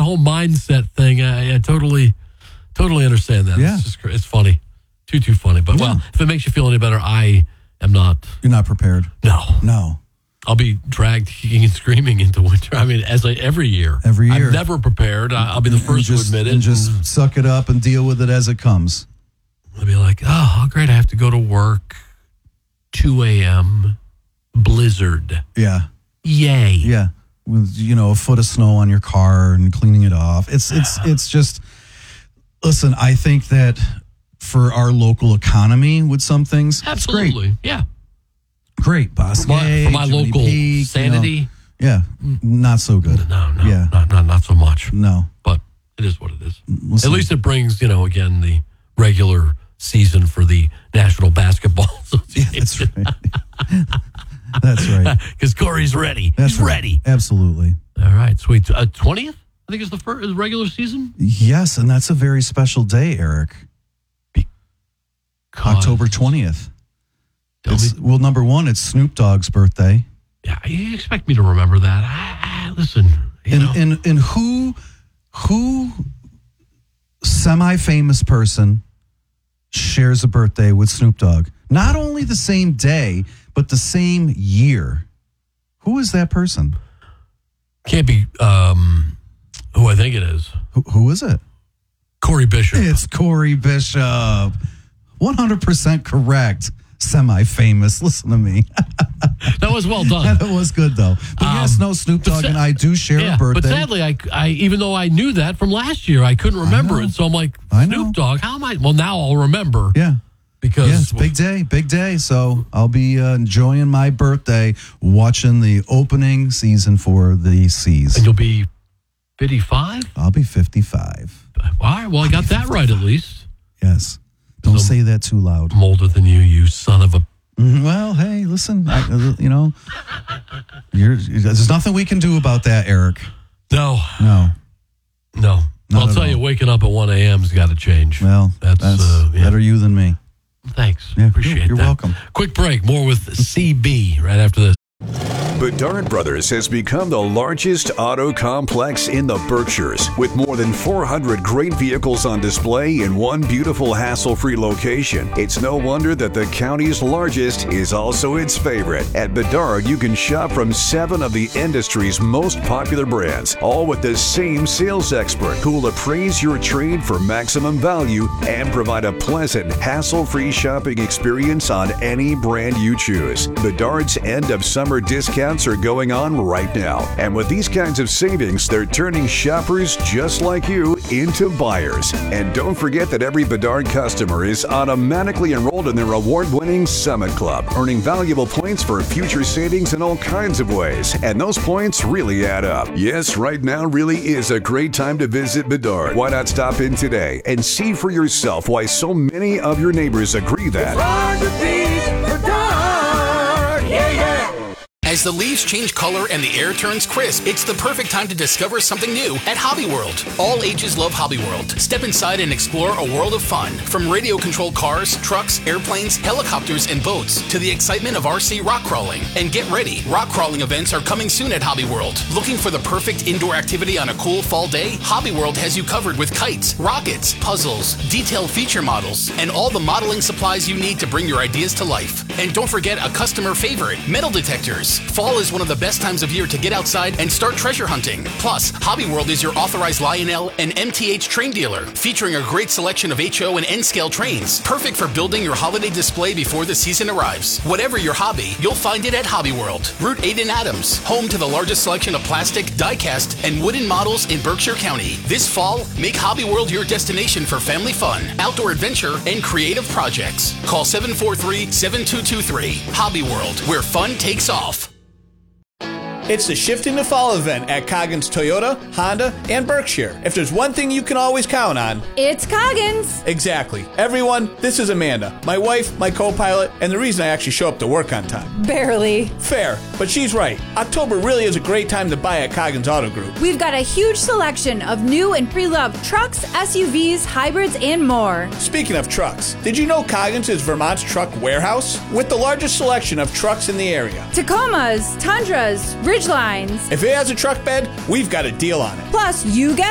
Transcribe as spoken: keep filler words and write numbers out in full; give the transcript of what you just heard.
whole mindset thing, I, I totally, totally understand that. Yeah. It's just, it's funny. Too, too funny. But, yeah. well, if it makes you feel any better, I am not. You're not prepared? No. No. I'll be dragged kicking and screaming into winter. I mean, as like every year. Every year. I'm never prepared. I'll be the first just, to admit it. And just suck it up and deal with it as it comes. I'll be like, oh, great. I have to go to work. two a.m. blizzard. Yeah. Yay. Yeah. With, you know, a foot of snow on your car and cleaning it off. It's, it's, it's just, listen, I think that for our local economy with some things, absolutely. Great. Yeah. Great, Bosque. For my, for my local Peak, sanity. You know, yeah, not so good. No, no, yeah. not, not not so much. No. But it is what it is. Listen. At least it brings, you know, again, the regular season for the National Basketball Association. Yeah, that's right. That's right. Because Corey's ready. That's He's right. ready. Absolutely. All right, sweet. Uh, twentieth, I think is the first is regular season? Yes, and that's a very special day, Eric. Because October twentieth. It's, well, number one, it's Snoop Dogg's birthday. Yeah, you expect me to remember that. I, I, listen, you and, know. and and who who semi-famous person shares a birthday with Snoop Dogg? Not only the same day, but the same year. Who is that person? Can't be um, who I think it is. Who, who is it? Corey Bishop. It's Corey Bishop. one hundred percent correct. Semi-famous. Listen to me. That was well done. That was good, though. But um, yes, no, Snoop Dogg sa- and I do share yeah, a birthday. But sadly, I, I, even though I knew that from last year, I couldn't remember I it. So I'm like, I Snoop know. Dogg, how am I? Well, now I'll remember. Yeah. Because yeah, it's a big day, big day. So I'll be uh, enjoying my birthday watching the opening season for the C's. And you'll be fifty-five? I'll be fifty-five. All right, well, I got that right at least. Yes. Don't So say that too loud. I'm older than you, you son of a... Well, hey, listen, I, you know, you're, there's nothing we can do about that, Eric. No. No. No. Not I'll at tell all. you, waking up at one a.m.'s got to change. Well, that's, that's, that's uh, yeah. better you than me. Thanks. Yeah, Appreciate you're, you're that. welcome. Quick break. More with C B right after this. Bedard Brothers has become the largest auto complex in the Berkshires, with more than four hundred great vehicles on display in one beautiful hassle-free location. It's no wonder that the county's largest is also its favorite. At Bedard, you can shop from seven of the industry's most popular brands, all with the same sales expert who will appraise your trade for maximum value and provide a pleasant, hassle-free shopping experience on any brand you choose. Bedard's end of summer discounts are going on right now. And with these kinds of savings, they're turning shoppers just like you into buyers. And don't forget that every Bedard customer is automatically enrolled in their award-winning Summit Club, earning valuable points for future savings in all kinds of ways. And those points really add up. Yes, right now really is a great time to visit Bedard. Why not stop in today and see for yourself why so many of your neighbors agree that As the leaves change color and the air turns crisp, it's the perfect time to discover something new at Hobby World. All ages love Hobby World. Step inside and explore a world of fun. From radio-controlled cars, trucks, airplanes, helicopters, and boats to the excitement of R C rock crawling. And get ready, rock crawling events are coming soon at Hobby World. Looking for the perfect indoor activity on a cool fall day? Hobby World has you covered with kites, rockets, puzzles, detailed feature models, and all the modeling supplies you need to bring your ideas to life. And don't forget a customer favorite, metal detectors. Fall is one of the best times of year to get outside and start treasure hunting. Plus, Hobby World is your authorized Lionel and M T H train dealer, featuring a great selection of H O and N-scale trains, perfect for building your holiday display before the season arrives. Whatever your hobby, you'll find it at Hobby World. Route eight in Adams, home to the largest selection of plastic, die-cast, and wooden models in Berkshire County. This fall, make Hobby World your destination for family fun, outdoor adventure, and creative projects. Call seven four three, seven two two three. Hobby World, where fun takes off. It's the Shifting to Fall event at Coggins Toyota, Honda, and Berkshire. If there's one thing you can always count on, it's Coggins. Exactly. Everyone, this is Amanda, my wife, my co-pilot, and the reason I actually show up to work on time. Barely. Fair, but she's right. October really is a great time to buy at Coggins Auto Group. We've got a huge selection of new and pre-loved trucks, S U Vs, hybrids, and more. Speaking of trucks, did you know Coggins is Vermont's truck warehouse? With the largest selection of trucks in the area. Tacomas, Tundras, Ridgelines. If it has a truck bed, we've got a deal on it. Plus, you guessed